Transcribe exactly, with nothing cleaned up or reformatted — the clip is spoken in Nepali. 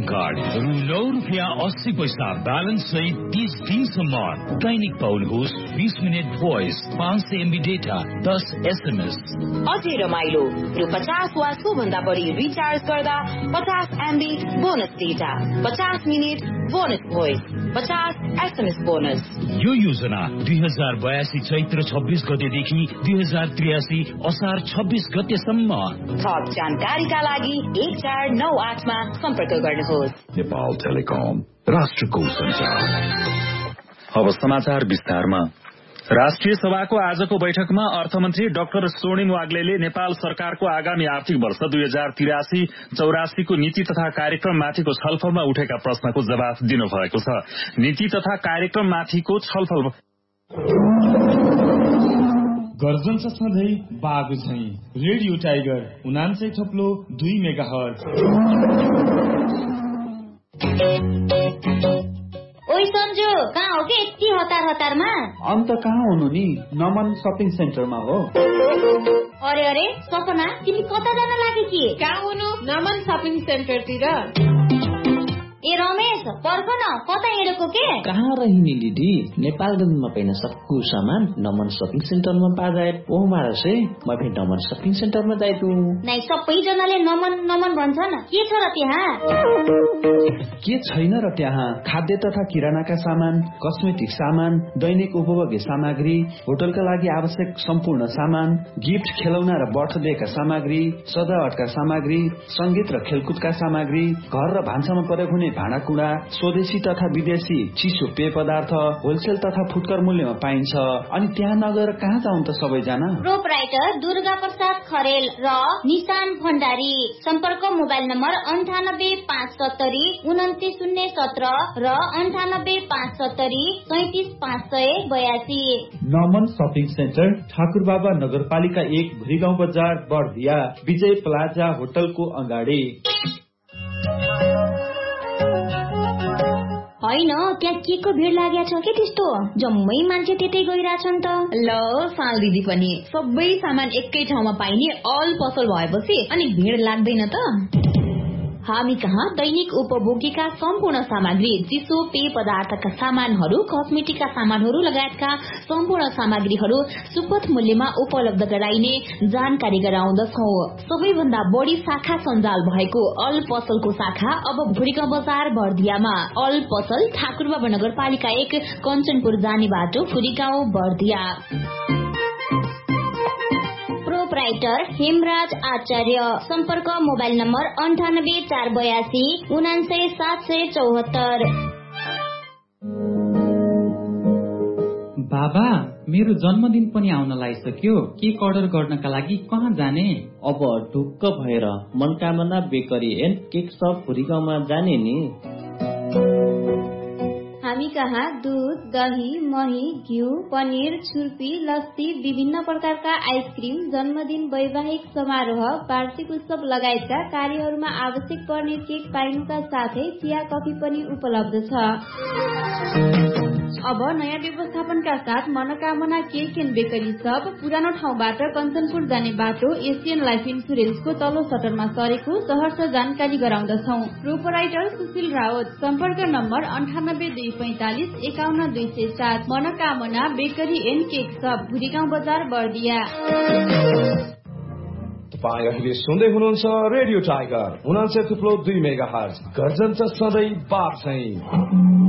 कार्ड रु नौ रुपियाँ अस्सी पैसा ब्यालेन्स सहित तीस दिनसम्म। दैनिक पाउनुहोस् बीस मिनट भोइस, पाँच सय एमबी डेटा, दस एसएमएस। अझै रमाइलो रु पचास वा सोभन्दा बढी रिचार्ज गर्दा पचास एमबी बोनस डेटा, पचास मिनट बोनस भोइस, पचास एसएमएस बोनस। यो योजना दुई हजार बयासी चैत्र छब्बीस गतेदेखि दुई हजार त्रियासी असार छब्बीस गतेसम्म। थप जानकारीका लागि एक चार नौ आठमा सम्पर्क गर्नुहोस्। नेपाल टेलिकम, राष्ट्रको सञ्चार। अब समाचार विस्तारमा। राष्ट्रिय सभाको आजको बैठकमा अर्थमन्त्री डाक्टर स्वर्णिम वाग्लेले नेपाल सरकारको आगामी आर्थिक वर्ष दुई हजार तिरासी चौरासीको नीति तथा कार्यक्रममाथिको छलफलमा उठेका प्रश्नको जवाफ दिनुभएको छ। नीति तथा कार्यक्रममाथिको छलफल गर्जन छ सधैँ बाघ झैं। रेडियो टाइगर उनान्सय थप्लो दुई मेगा हर्ज। ओइ सन्जु, कहाँ हो के यति हतार हतारमा? अन्त कहाँ हुनु नि, नमन सपिङ सेन्टरमा हो। अरे अरे सपना, तिमी कता जान लागि कि? कहाँ हुनु? नमन सपिङ सेन्टरतिर। ए रमेश, पर्ख न, कता हिँडेको के? कहाँ रहिनी दिदी, नेपालगञ्जमा पाइन सक्कु सामान नमन सपिङ सेन्टरमा पाजाए ओ मारसे म पनि नमन सपिङ सेन्टरमा जाइतु। नाइ सबैजनाले नमन नमन भन्छन्, के छ र त्यहाँ? के छैन र त्यहाँ? खाद्य तथा किरानाका सामान, कस्मेटिक सामान, दैनिक उपभोग्य सामग्री, होटलका लागि आवश्यक सम्पूर्ण सामान, गिफ्ट, खेलौना र बर्थडेका सामग्री, सजावटका सामग्री, संगीत र खेलकुदका सामग्री, घर र भान्सामा प्रयोग हुने भाँडाकुँडा, स्वदेशी तथा विदेशी चिसो पेय पदार्थ होलसेल तथा फुटकर मूल्यमा पाइन्छ। अनि त्यहाँ नगएर कहाँ जाउँ त सबैजना? प्रोपराइटर दुर्गा प्रसाद खरेल र निशान भण्डारी। सम्पर्क मोबाइल नम्बर अन्ठानब्बे पाँच सत्तरी उन्तिस शून्य सत्र र अन्ठानब्बे पाँच सत्तरी सैतिस पाँच सय बयासी। नमन सपिङ सेन्टर, ठाकुरबाबा नगरपालिका एक, भुरीगाउँ बजार, बर्दिया, विजय प्लाजा होटलको अगाडि। होइन, त्यहाँ के को भिड लागेको छ के त्यस्तो? जम्मै मान्छे त्यतै गइरहेछन् त। ल साल दिदी पनि सबै सामान एकै ठाउँमा पाइने अल पसल भएपछि अनि भिड लाग्दैन त। हामी कहाँ दैनिक उपभोगीका सम्पूर्ण सामग्री, चिसो पेय पदार्थका सामानहरू, कस्मेटिकका सामानहरू लगायतका सम्पूर्ण सामग्रीहरू सुपथ मूल्यमा उपलब्ध गराइने जानकारी गराउँदछौ। सबैभन्दा बढी शाखा सञ्जाल भएको अल पसलको शाखा अब भुरीगाउँ बजार बर्दियामा। अल पसल ठाकुरबाबा नगरपालिका एक, कञ्चनपुर जाने बाटो, भुरीगाउँ बर्दिया। प्रोपराइटर हेमराज आचार्य। सम्पर्क मोबाइल नम्बर अन्ठानब्बे चार बयासी उनान्सय सात सय चौहत्तर। बाबा, मेरो जन्मदिन पनि आउन लागिसक्यो। केक अर्डर गर्नका लागि कहाँ जाने? अब ढुक्क भएर Manakamana bakery and cake shop भुरीगाउँमा जाने नि। हामी कहाँ दूध, दही, मही, घिउ, पनिर, छुर्पी, लस्सी, विभिन्न प्रकारका आइसक्रिम, जन्मदिन, वैवाहिक समारोह, वार्षिक उत्सव लगायतका कार्यहरूमा आवश्यक पर्ने केक पाइनुका साथै चिया कफी पनि उपलब्ध छ। अब नयाँ व्यवस्थापनका साथ मनोकामना केक एन्ड बेकरी सब पुरानो ठाउँबाट कञ्चनपुर जाने बाटो एसियन लाइफ इन्सुरेन्सको तल्लो सटरमा सरेको सहर्ष जानकारी गराउँदछौ। प्रोपराइटर सुशील रावत। सम्पर्क नम्बर अन्ठानब्बे दुई पैंतालिस एकाउन्न दुई सय सात। मनोकामना बेकरी एन्ड केक सब, भुरीगाउँ बजार, बर्दिया। तपाईँ अहिले सुन्दै हुनुहुन्छ रेडियो टाइगर उनान्सय थुप्लो दुई मेगा हर्ज। गर्जन छ सधैँ बाघ झैं।